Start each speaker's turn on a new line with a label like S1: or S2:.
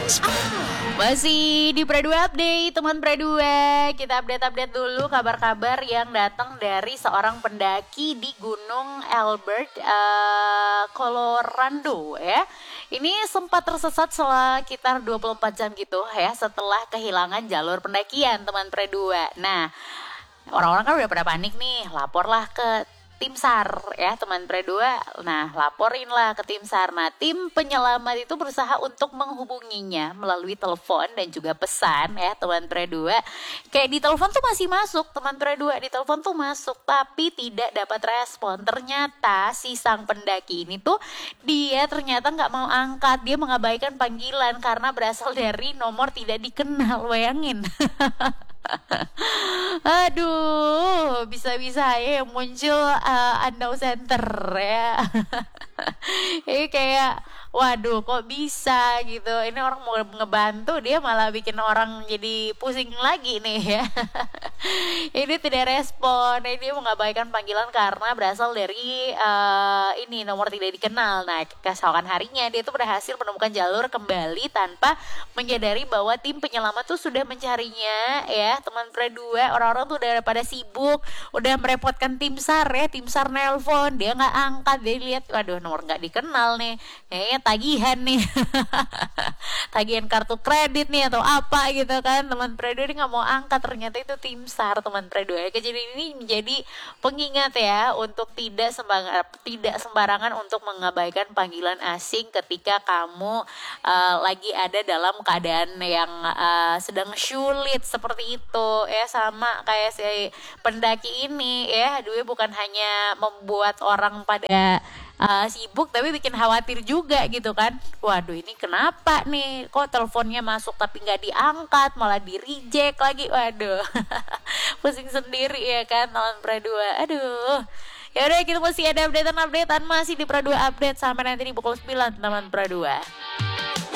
S1: Masih di Pre 2 Update, teman Pre 2. Kita update dulu kabar-kabar yang datang dari seorang pendaki di Gunung Elbert, Colorado ya. Ini sempat tersesat sekitar 24 jam gitu ya setelah kehilangan jalur pendakian, teman Pre 2. Nah, orang-orang kan udah pada panik nih, laporlah ke tim SAR ya teman Pre 2. Nah, laporinlah ke tim SAR. Nah, tim penyelamat itu berusaha untuk menghubunginya melalui telepon dan juga pesan ya teman Pre 2. Kayak di telepon tuh masih masuk, teman Pre 2, di telepon tuh masuk tapi tidak dapat respon. Ternyata si sang pendaki ini tuh dia ternyata nggak mau angkat, dia mengabaikan panggilan karena berasal dari nomor tidak dikenal. Bayangin. Aduh, bisa-bisa ya muncul unknown center ya. Ini kayak, waduh kok bisa gitu. Ini orang mau ngebantu, dia malah bikin orang jadi pusing lagi nih ya. Ini tidak respon, dia mengabaikan panggilan karena berasal dari ini nomor tidak dikenal. Nah, keesokan harinya dia tuh berhasil menemukan jalur kembali tanpa menyadari bahwa tim penyelamat tuh sudah mencarinya ya. Teman Pre 2, orang-orang tuh udah pada sibuk, udah merepotkan tim SAR ya. Tim SAR nelpon, dia nggak angkat, dia lihat, waduh nomor nggak dikenal nih, kayaknya tagihan nih. Tagihan kartu kredit nih atau apa gitu kan. Teman Pre 2 dia nggak mau angkat, ternyata itu tim SAR, teman Pre 2. Kejadian ini menjadi pengingat ya untuk tidak sembarangan untuk mengabaikan panggilan asing ketika kamu lagi ada dalam keadaan yang sedang sulit seperti itu ya. Sama kayak si pendaki ini ya, dia bukan hanya membuat orang pada sibuk tapi bikin khawatir juga gitu kan. Waduh, ini kenapa nih, kok teleponnya masuk tapi nggak diangkat, malah di reject lagi. Waduh. Pusing sendiri ya kan teman Pre 2. Aduh. Ya udah, kita masih ada updatean masih di Pre 2 Update sampai nanti di pukul 9 teman Pre 2.